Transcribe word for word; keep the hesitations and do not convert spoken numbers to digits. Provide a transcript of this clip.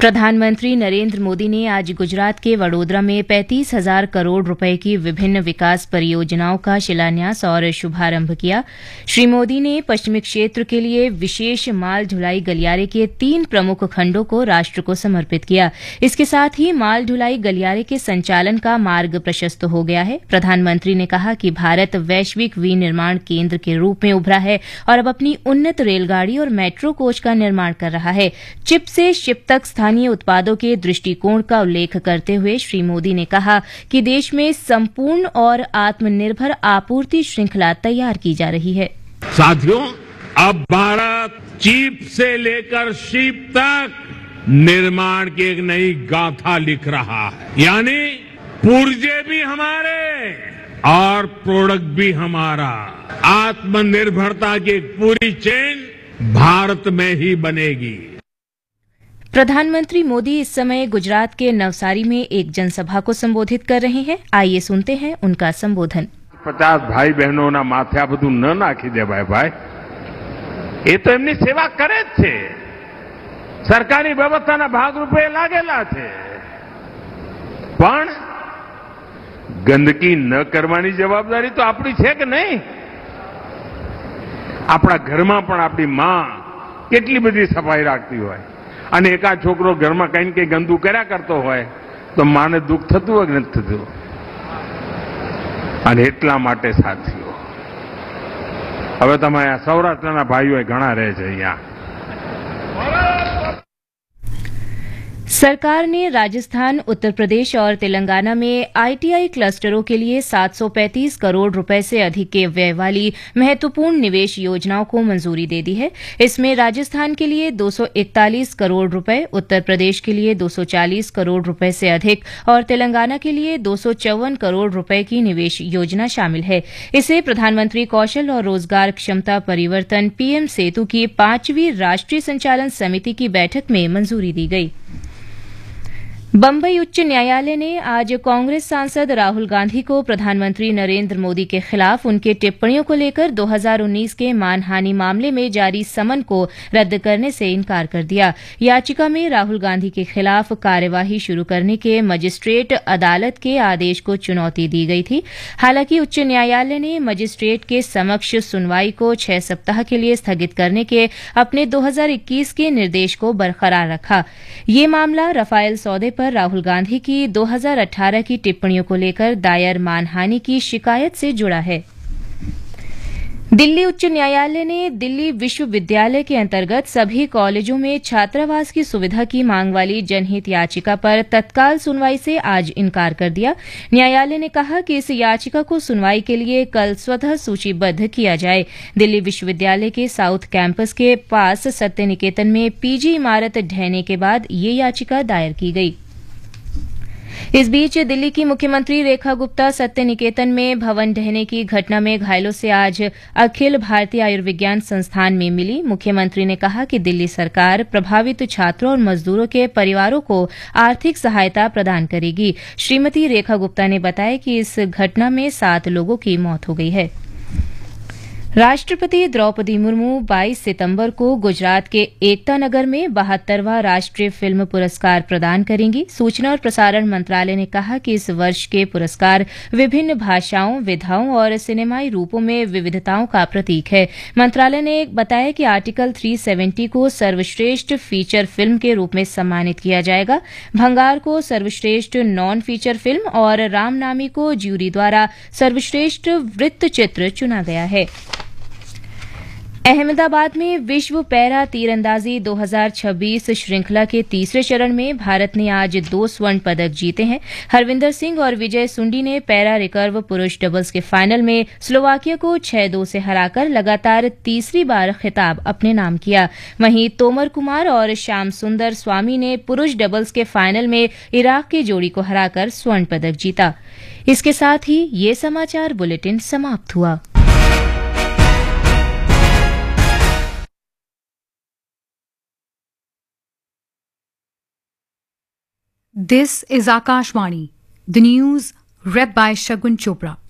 प्रधानमंत्री नरेंद्र मोदी ने आज गुजरात के वडोदरा में पैंतीस हजार करोड़ रुपए की विभिन्न विकास परियोजनाओं का शिलान्यास और शुभारंभ किया। श्री मोदी ने पश्चिमी क्षेत्र के लिए विशेष माल ढुलाई गलियारे के तीन प्रमुख खंडों को राष्ट्र को समर्पित किया। इसके साथ ही माल ढुलाई गलियारे के संचालन का मार्ग प्रशस्त हो गया है। प्रधानमंत्री ने कहा कि भारत वैश्विक विनिर्माण केंद्र के रूप में उभरा है और अब अपनी उन्नत रेलगाड़ी और मेट्रो कोच का निर्माण कर रहा है। चिप से शिप तक स्थानीय उत्पादों के दृष्टिकोण का उल्लेख करते हुए श्री मोदी ने कहा कि देश में संपूर्ण और आत्मनिर्भर आपूर्ति श्रृंखला तैयार की जा रही है। साथियों, अब भारत चिप से लेकर शिप तक निर्माण की एक नई गाथा लिख रहा है, यानी पुर्जे भी हमारे और प्रोडक्ट भी हमारा। आत्मनिर्भरता की एक पूरी चेन भारत में ही बनेगी। प्रधानमंत्री मोदी इस समय गुजरात के नवसारी में एक जनसभा को संबोधित कर रहे हैं। आइए सुनते हैं उनका संबोधन। पचास भाई बहनों ना माथे आ બધું ન નાખી દેવાય ભાઈ, એ તો એમની સેવા કરે જ છે, સરકારી વ્યવસ્થાના ભાગરૂપે લાગેલા છે, પણ ગંદકી ન કરવાની જવાબદારી તો આપણી છે કે નહીં? આપણા ઘરમાં પણ આપણી માં કેટલી બધી સફાઈ રાખતી હોય અને એકાદ છોકરો ઘરમાં કઈ ને કઈ ગંદુ કર્યા કરતો હોય તો માને દુઃખ થતું હોય કે નથી થતું? અને એટલા માટે સાથીઓ, હવે તમે આ સૌરાષ્ટ્રના ભાઈઓ ઘણા રહે છે અહીંયા। सरकार ने राजस्थान, उत्तर प्रदेश और तेलंगाना में आईटीआई क्लस्टरों के लिए सात सौ पैंतीस करोड़ रुपए से अधिक के व्यय वाली महत्वपूर्ण निवेश योजनाओं को मंजूरी दे दी है। इसमें राजस्थान के लिए दो सौ इकतालीस करोड़ रुपए, उत्तर प्रदेश के लिए दो सौ चालीस करोड़ रुपए से अधिक और तेलंगाना के लिए दो सौ चौवन करोड़ रुपए की निवेश योजना शामिल है। इसे प्रधानमंत्री कौशल और रोजगार क्षमता परिवर्तन पीएम सेतु की पांचवीं राष्ट्रीय संचालन समिति की बैठक में मंजूरी दी गई। बंबई उच्च न्यायालय ने आज कांग्रेस सांसद राहुल गांधी को प्रधानमंत्री नरेंद्र मोदी के खिलाफ उनके टिप्पणियों को लेकर दो हज़ार उन्नीस के मानहानि मामले में जारी समन को रद्द करने से इनकार कर दिया। याचिका में राहुल गांधी के खिलाफ कार्यवाही शुरू करने के मजिस्ट्रेट अदालत के आदेश को चुनौती दी गई थी। हालांकि उच्च न्यायालय ने मजिस्ट्रेट के समक्ष सुनवाई को छह सप्ताह के लिए स्थगित करने के अपने दो हज़ार इक्कीस के निर्देश को बरकरार रखा। ये मामला रफाल सौदे पर राहुल गांधी की दो हज़ार अठारह की टिप्पणियों को लेकर दायर मानहानि की शिकायत से जुड़ा है। दिल्ली उच्च न्यायालय ने दिल्ली विश्वविद्यालय के अंतर्गत सभी कॉलेजों में छात्रावास की सुविधा की मांग वाली जनहित याचिका पर तत्काल सुनवाई से आज इनकार कर दिया। न्यायालय ने कहा कि इस याचिका को सुनवाई के लिए कल स्वतः सूचीबद्ध किया जाए। दिल्ली विश्वविद्यालय के साउथ कैंपस के पास सत्य निकेतन में पीजी इमारत ढहने के बाद ये याचिका दायर की गई। इस बीच दिल्ली की मुख्यमंत्री रेखा गुप्ता सत्य निकेतन में भवन ढहने की घटना में घायलों से आज अखिल भारतीय आयुर्विज्ञान संस्थान में मिली। मुख्यमंत्री ने कहा कि दिल्ली सरकार प्रभावित छात्रों और मजदूरों के परिवारों को आर्थिक सहायता प्रदान करेगी। श्रीमती रेखा गुप्ता ने बताया कि इस घटना में सात लोगों की मौत हो गई है। राष्ट्रपति द्रौपदी मुर्मू बाईस सितंबर को गुजरात के एकता नगर में बहत्तरवां राष्ट्रीय फिल्म पुरस्कार प्रदान करेंगी। सूचना और प्रसारण मंत्रालय ने कहा कि इस वर्ष के पुरस्कार विभिन्न भाषाओं, विधाओं और सिनेमाई रूपों में विविधताओं का प्रतीक है। मंत्रालय ने बताया कि आर्टिकल तीन सौ सत्तर को सर्वश्रेष्ठ फीचर फिल्म के रूप में सम्मानित किया जाएगा। भंगार को सर्वश्रेष्ठ नॉन फीचर फिल्म और रामनामी को ज्यूरी द्वारा सर्वश्रेष्ठ वृत्त चित्र चुना गया है। अहमदाबाद में विश्व पैरा तीरंदाजी दो हज़ार छब्बीस श्रृंखला के तीसरे चरण में भारत ने आज दो स्वर्ण पदक जीते हैं। हरविंदर सिंह और विजय सुंडी ने पैरा रिकर्व पुरुष डबल्स के फाइनल में स्लोवाकिया को छह दो से हराकर लगातार तीसरी बार खिताब अपने नाम किया। वहीं तोमर कुमार और श्याम सुंदर स्वामी ने पुरुष डबल्स के फाइनल में इराक की जोड़ी को हराकर स्वर्ण पदक जीता। इसके साथ ही ये समाचार बुलेटिन समाप्त हुआ। This is Akashvani, the news read by Shagun Chopra.